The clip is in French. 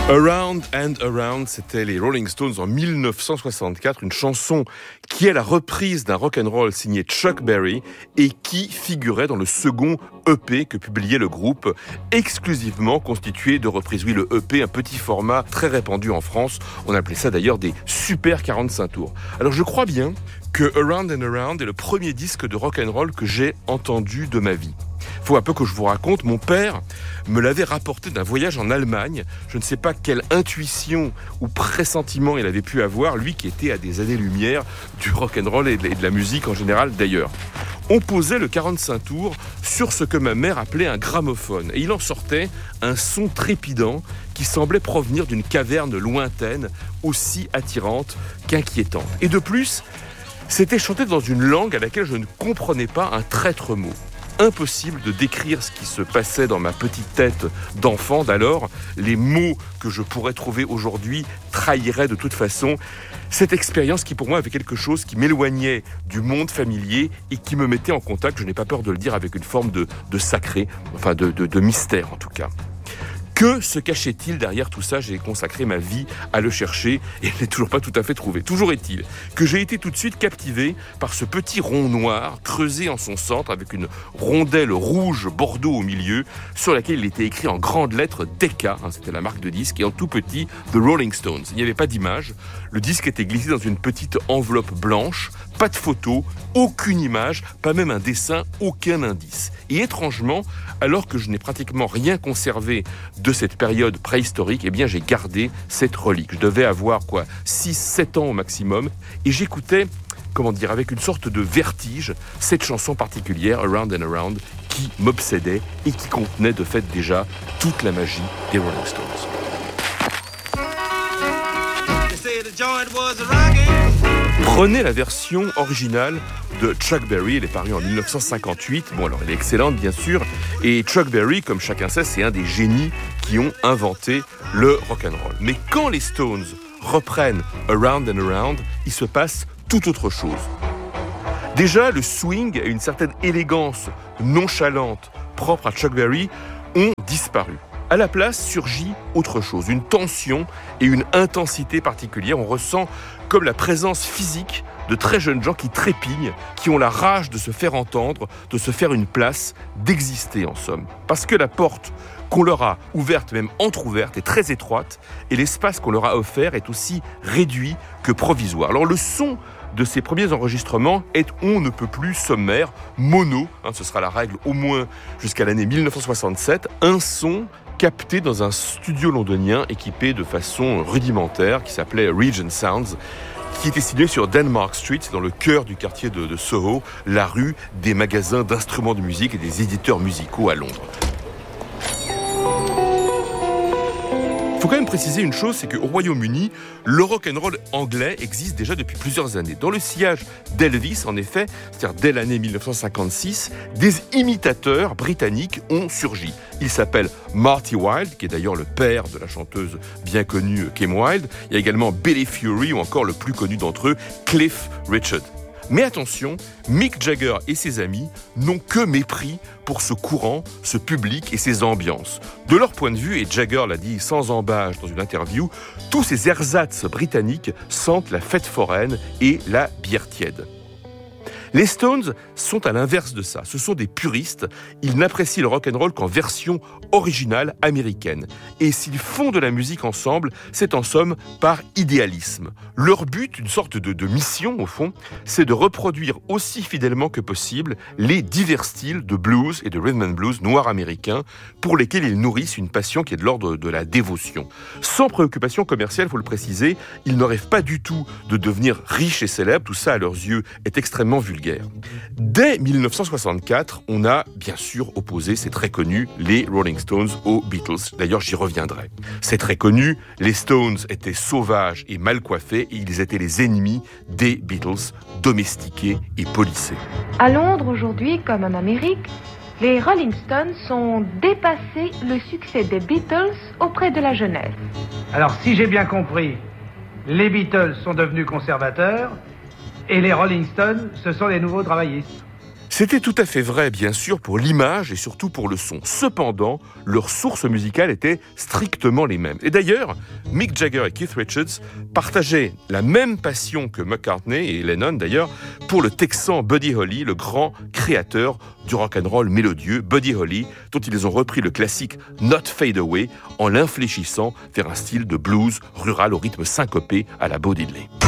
Around and Around, c'était les Rolling Stones en 1964, une chanson qui est la reprise d'un rock'n'roll signé Chuck Berry et qui figurait dans le second EP que publiait le groupe, exclusivement constitué de reprises. Oui, le EP, un petit format très répandu en France, on appelait ça d'ailleurs des super 45 tours. Alors je crois bien que Around and Around est le premier disque de rock'n'roll que j'ai entendu de ma vie. Faut un peu que je vous raconte, mon père me l'avait rapporté d'un voyage en Allemagne. Je ne sais pas quelle intuition ou pressentiment il avait pu avoir, lui qui était à des années-lumière du rock'n'roll et de la musique en général d'ailleurs. On posait le 45 tours sur ce que ma mère appelait un gramophone. Et il en sortait un son trépidant qui semblait provenir d'une caverne lointaine, aussi attirante qu'inquiétante. Et de plus, c'était chanté dans une langue à laquelle je ne comprenais pas un traître mot. Impossible de décrire ce qui se passait dans ma petite tête d'enfant d'alors. Les mots que je pourrais trouver aujourd'hui trahiraient de toute façon cette expérience qui pour moi avait quelque chose qui m'éloignait du monde familier et qui me mettait en contact, je n'ai pas peur de le dire, avec une forme de sacré, enfin de mystère en tout cas. Que se cachait-il derrière tout ça ? J'ai consacré ma vie à le chercher et je n'ai toujours pas tout à fait trouvé. Toujours est-il que j'ai été tout de suite captivé par ce petit rond noir creusé en son centre avec une rondelle rouge bordeaux au milieu sur laquelle il était écrit en grandes lettres Decca, c'était la marque de disque, et en tout petit The Rolling Stones. Il n'y avait pas d'image. Le disque était glissé dans une petite enveloppe blanche, pas de photo, aucune image, pas même un dessin, aucun indice. Et étrangement, alors que je n'ai pratiquement rien conservé de cette période préhistorique, eh bien j'ai gardé cette relique. Je devais avoir 6-7 ans au maximum et j'écoutais, avec une sorte de vertige, cette chanson particulière, Around and Around, qui m'obsédait et qui contenait de fait déjà toute la magie des Rolling Stones. Prenez la version originale de Chuck Berry, elle est parue en 1958. Bon, alors elle est excellente bien sûr, et Chuck Berry, comme chacun sait, c'est un des génies qui ont inventé le rock'n'roll. Mais quand les Stones reprennent Around and Around, il se passe tout autre chose. Déjà, le swing et une certaine élégance nonchalante propre à Chuck Berry ont disparu. À la place surgit autre chose, une tension et une intensité particulière. On ressent comme la présence physique de très jeunes gens qui trépignent, qui ont la rage de se faire entendre, de se faire une place, d'exister en somme. Parce que la porte qu'on leur a ouverte, même entrouverte, est très étroite et l'espace qu'on leur a offert est aussi réduit que provisoire. Alors le son de ces premiers enregistrements est on ne peut plus sommaire, mono, ce sera la règle au moins jusqu'à l'année 1967, un son capté dans un studio londonien équipé de façon rudimentaire qui s'appelait Regent Sounds, qui était situé sur Denmark Street, dans le cœur du quartier de Soho, la rue des magasins d'instruments de musique et des éditeurs musicaux à Londres. Il faut quand même préciser une chose, c'est qu'au Royaume-Uni, le rock'n'roll anglais existe déjà depuis plusieurs années. Dans le sillage d'Elvis, en effet, c'est-à-dire dès l'année 1956, des imitateurs britanniques ont surgi. Il s'appelle Marty Wilde, qui est d'ailleurs le père de la chanteuse bien connue Kim Wilde. Il y a également Billy Fury ou encore le plus connu d'entre eux, Cliff Richard. Mais attention, Mick Jagger et ses amis n'ont que mépris pour ce courant, ce public et ces ambiances. De leur point de vue, et Jagger l'a dit sans embâche dans une interview, tous ces ersatz britanniques sentent la fête foraine et la bière tiède. Les Stones sont à l'inverse de ça. Ce sont des puristes. Ils n'apprécient le rock'n'roll qu'en version originale américaine. Et s'ils font de la musique ensemble, c'est en somme par idéalisme. Leur but, une sorte de mission au fond, c'est de reproduire aussi fidèlement que possible les divers styles de blues et de rhythm and blues noirs américains pour lesquels ils nourrissent une passion qui est de l'ordre de la dévotion. Sans préoccupation commerciale, il faut le préciser, ils ne rêvent pas du tout de devenir riches et célèbres. Tout ça, à leurs yeux, est extrêmement vulgaire. Dès 1964, on a bien sûr opposé, c'est très connu, les Rolling Stones aux Beatles. D'ailleurs, j'y reviendrai. C'est très connu, les Stones étaient sauvages et mal coiffés et ils étaient les ennemis des Beatles, domestiqués et polissés. À Londres aujourd'hui, comme en Amérique, les Rolling Stones ont dépassé le succès des Beatles auprès de la jeunesse. Alors, si j'ai bien compris, les Beatles sont devenus conservateurs et les Rolling Stones, ce sont les nouveaux travaillistes. C'était tout à fait vrai, bien sûr, pour l'image et surtout pour le son. Cependant, leurs sources musicales étaient strictement les mêmes. Et d'ailleurs, Mick Jagger et Keith Richards partageaient la même passion que McCartney et Lennon d'ailleurs pour le Texan Buddy Holly, le grand créateur du rock'n'roll mélodieux. Buddy Holly, dont ils ont repris le classique Not Fade Away en l'infléchissant vers un style de blues rural au rythme syncopé à la Bo Diddley.